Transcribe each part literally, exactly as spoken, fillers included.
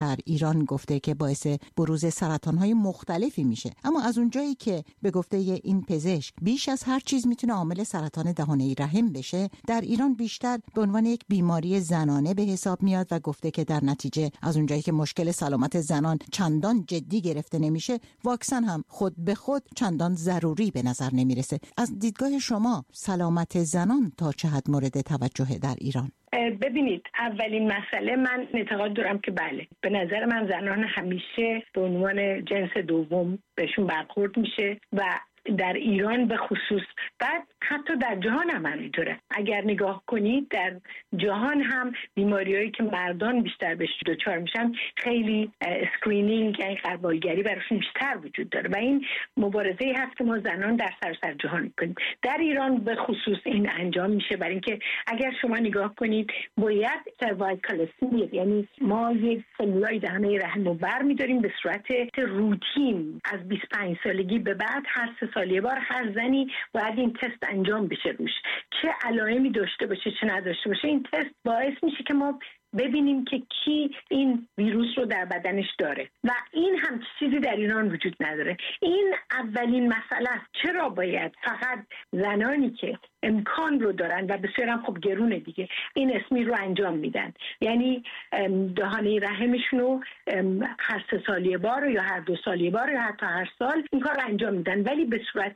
در ایران گفته که باعث بروز سرطان‌های مختلفی میشه، اما از اونجایی که به گفته این پزشک بیش از هر چیز میتونه عامل سرطان دهانه رحم بشه، در ایران بیشتر به عنوان یک بیماری زنانه به حساب میاد و گفته که در نتیجه از اونجایی که مشکل سلامت زنان چندان جدی گرفته نمیشه، واکسن هم خود به خود چندان ضروری به نظر نمیرسه. از دیدگاه شما سلامت زنان تا چه حد مورد توجه در ایران؟ ببینید، اولین مسئله من اعتقاد دارم که بله، به نظر من زنان همیشه به عنوان جنس دوم بهشون برخورد میشه و در ایران به خصوص، بعد حتی در جهان هم همینطوره. اگر نگاه کنید در جهان هم بیماریایی که مردان بیشتر بهش دچار میشن خیلی اسکرینینگ یعنی غربالگری براشون بیشتر وجود داره و این مبارزه‌ای هست که ما زنان در سراسر جهان میکنیم. در ایران به خصوص این انجام میشه برای اینکه اگر شما نگاه کنید باید سروایکال اسمیل، یعنی ما یک سلولای دهانه رحم رو برمی‌داریم به صورت روتین از بیست و پنج سالگی به بعد، هر سه سال یه بار هر زنی باید این تست انجام بشه روش، چه علائمی داشته باشه چه نداشته باشه. این تست باعث میشه که ما ببینیم که کی این ویروس رو در بدنش داره و این هم چیزی در ایران وجود نداره. این اولین مسئله است. چرا باید فقط زنانی که امکان رو دارن و بسیار هم خب گرونه دیگه این اسمی رو انجام میدن، یعنی دهانه رحمشون رو هر سه سالیه بار یا هر دو سالیه بار یا حتی هر سال این کار رو انجام میدن، ولی به صورت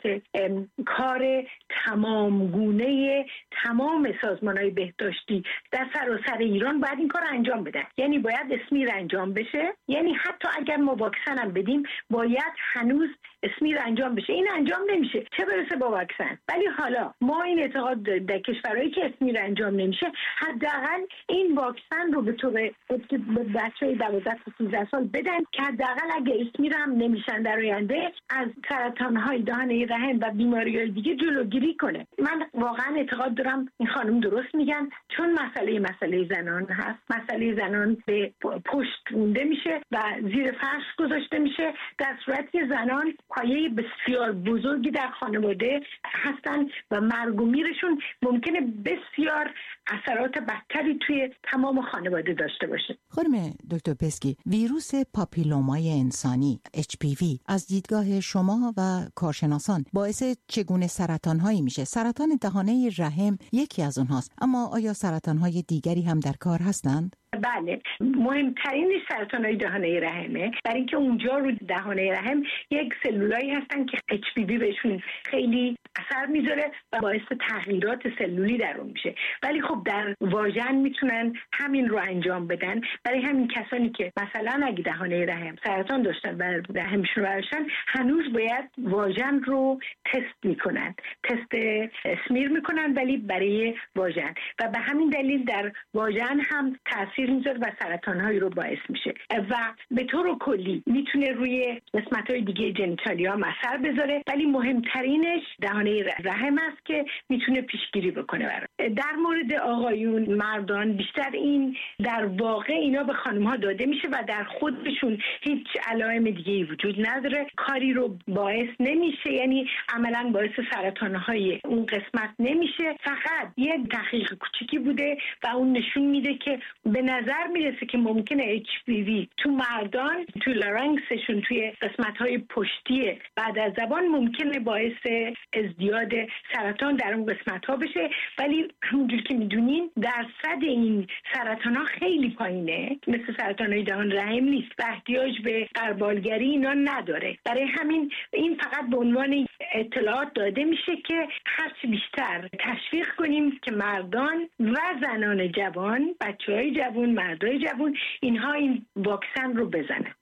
کار تمام گونه تمام سازمان‌های بهداشتی در سراسر ایران باید این کار رو انجام بدن. یعنی باید اسمی رو انجام بشه، یعنی حتی اگر ما واکسن هم بدیم باید هنوز اسمی رو انجام بشه. این انجام نمیشه، چه برسه با واکسن. ولی حالا ما این اعتقاد در کشورهایی که اسمی رو انجام نمیشه، حداقل این واکسن رو به طور به بچه‌های دوازده تا سیزده سال بدن که حداقل اگه اسمی رو هم نمیشن در آینده از سرطان‌های دهانه رحم و بیماری‌های دیگه جلوگیری کنه. من واقعا اعتقاد دارم این خانم درست میگن، چون مسئله مسئله زنان هست، مسئله زنان به پشت مونده میشه و زیر فرش گذاشته میشه، در صورتی زنان پایه بسیار بزرگی در خانواده هستن و مرگ و میرشون ممکنه بسیار اثرات بدتری توی تمام خانواده داشته باشه. خانم دکتر پزکی، ویروس پاپیلومای انسانی اچ پی وی از دیدگاه شما و کارشناسان باعث چگونه سرطان‌هایی میشه؟ سرطان دهانه رحم یکی از اونهاست، اما آیا سرطان‌های دیگری هم در کار هستند؟ بله، مهمترین سرطان‌های دهانه رحمه، برای اینکه اونجا رو دهانه رحم یک سلولایی هستن که اچ پی وی بهشون خیلی اثر میذاره و باعث تغییرات سلولی در اون میشه. ولی خب در واژن میتونن همین رو انجام بدن. برای همین کسانی که مثلا اگه دهانه رحم سرطان داشتن و رحمشون رو برداشتن، هنوز باید واژن رو تست میکنن، تست اسمیر میکنن ولی برای واژن، و به همین دلیل در واژن هم تاثیر میذاره و سرطان‌هایی رو باعث میشه و به طور کلی میتونه روی قسمت‌های دیگه جنیتالیا هم اثر بذاره، ولی مهمترینش دهانه رحم است که میتونه پیشگیری بکنه برای. در مورد آقایون، مردان بیشتر این در واقع اینا به خانم‌ها داده میشه و در خودشون هیچ علائم دیگه‌ای وجود نداره، کاری رو باعث نمیشه، یعنی عملاً باعث سرطان‌های اون قسمت نمیشه. فقط یک تحقیق کوچیکی بوده و اون نشون میده که به نظر میرسه که ممکنه اچ پی وی تو مردان تو لارنکسشون توی قسمت‌های پشتی بعد از زبان ممکنه باعث ازدیاد سرطان در اون قسمت‌ها بشه، ولی همونجور که میدونین درصد این سرطان‌ها خیلی پایینه، مثل سرطان‌های دهان رحم نیست و احتیاج به غربالگری اینا نداره. برای همین این فقط به عنوان اطلاعات داده میشه که هرچی بیشتر تشویق کنیم که مردان و زنان جوان، بچه‌های جوان، مردای جوان، اینها این واکسن رو بزنن.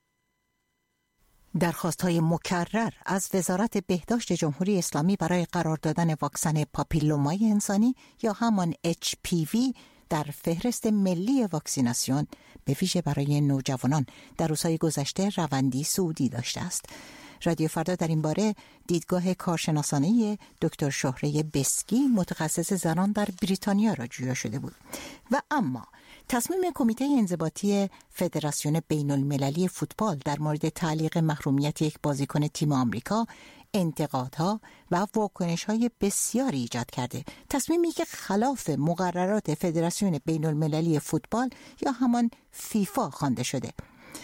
درخواست‌های مکرر از وزارت بهداشت جمهوری اسلامی برای قرار دادن واکسن پاپیلومای انسانی یا همان اچ پی وی در فهرست ملی واکسیناسیون به ویژه برای نوجوانان در روزهای گذشته روندی صعودی داشته است. رادیو فردا در این باره دیدگاه کارشناسانه دکتر شهره بسکی، متخصص زنان در بریتانیا را جویا شده بود. و اما تصمیم کمیته انضباطی فدراسیون بین المللی فوتبال در مورد تعلیق محرومیت یک بازیکن تیم آمریکا انتقادها و واکنش‌های بسیاری ایجاد کرده. تصمیمی که خلاف مقررات فدراسیون بین المللی فوتبال یا همان فیفا خوانده شده.